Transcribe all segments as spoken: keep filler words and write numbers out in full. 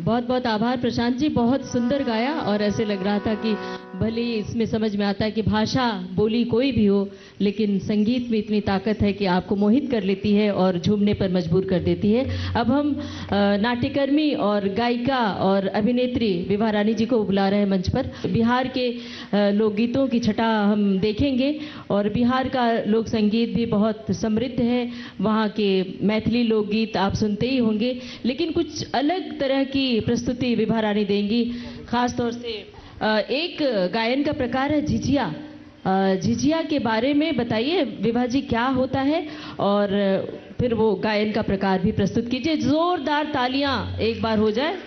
बहुत बहुत आभार प्रशांत जी, बहुत सुंदर गाया। और ऐसे लग रहा था कि भले ही इसमें समझ में आता है कि भाषा बोली कोई भी हो, लेकिन संगीत में इतनी ताकत है कि आपको मोहित कर लेती है और झूमने पर मजबूर कर देती है। अब हम नाट्यकर्मी और गायिका और अभिनेत्री विभा रानी जी को बुला रहे हैं मंच पर। बिहार के लोकगीतों की छटा हम देखेंगे और बिहार का लोक संगीत भी बहुत समृद्ध है। वहाँ के मैथिली लोकगीत आप सुनते ही होंगे, लेकिन कुछ अलग तरह की प्रस्तुति विभा रानी देंगी। खास तौर से एक गायन का प्रकार है झिझिया। झिझिया के बारे में बताइए विभा जी, क्या होता है, और फिर वो गायन का प्रकार भी प्रस्तुत कीजिए। जोरदार तालियां एक बार हो जाए।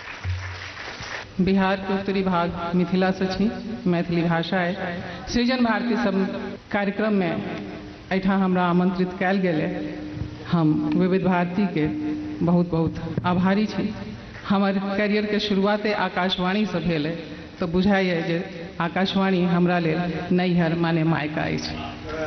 बिहार के उत्तरी भाग मिथिला से छी, मैथिली भाषा है। सृजन भारती सब कार्यक्रम में एठा हमरा आमंत्रित कयल गेल है। हम विविध भारती के बहुत बहुत आभारी छी। हमर कैरियर के शुरुआते आकाशवाणी से भेल है, तो बुझाइए जे आकाशवाणी हमरा लेल नैहर माने मायका अछि।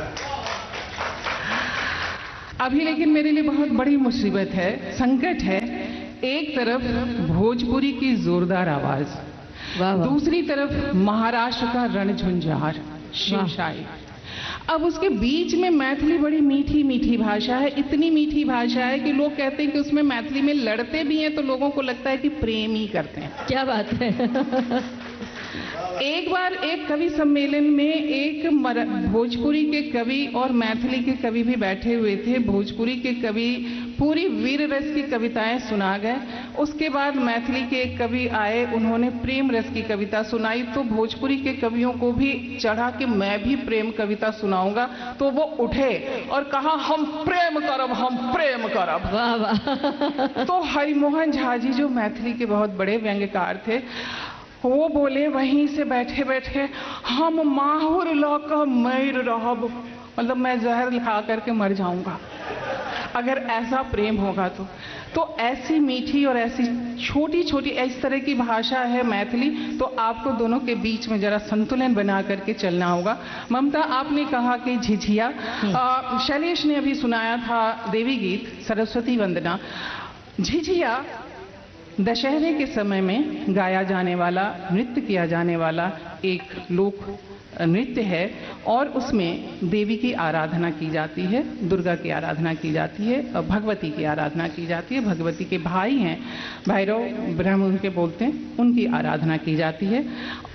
अभी लेकिन मेरे लिए बहुत बड़ी मुसीबत है, संकट है। एक तरफ भोजपुरी की जोरदार आवाज, दूसरी तरफ महाराष्ट्र का रणझुंझार शिवशाही। अब उसके बीच में मैथिली बड़ी मीठी मीठी भाषा है। इतनी मीठी भाषा है कि लोग कहते हैं कि उसमें मैथिली में लड़ते भी हैं तो लोगों को लगता है कि प्रेम ही करते हैं। क्या बात है। एक बार एक कवि सम्मेलन में एक भोजपुरी के कवि और मैथिली के कवि भी बैठे हुए थे। भोजपुरी के कवि पूरी वीर रस की कविताएं सुना गए। उसके बाद मैथिली के एक कवि आए, उन्होंने प्रेम रस की कविता सुनाई। तो भोजपुरी के कवियों को भी चढ़ा कि मैं भी प्रेम कविता सुनाऊंगा। तो वो उठे और कहा हम प्रेम करब, हम प्रेम करब। वाह वाह। तो हरिमोहन झा जी जो मैथिली के बहुत बड़े व्यंग्यकार थे, वो बोले वहीं से बैठे बैठे, हम माहुर लौकर मर रहब, मतलब मैं जहर खा करके मर जाऊंगा अगर ऐसा प्रेम होगा तो। तो ऐसी मीठी और ऐसी छोटी छोटी इस तरह की भाषा है मैथिली। तो आपको दोनों के बीच में जरा संतुलन बना करके चलना होगा। ममता, आपने कहा कि झिझिया, शैलेश ने अभी सुनाया था देवी गीत सरस्वती वंदना। झिझिया दशहरे के समय में गाया जाने वाला, नृत्य किया जाने वाला एक लोक नृत्य है और उसमें देवी की आराधना की जाती है, दुर्गा की आराधना की जाती है और भगवती की आराधना की जाती है। भगवती के भाई हैं भैरव, ब्रह्म उनके बोलते हैं, उनकी आराधना की जाती है।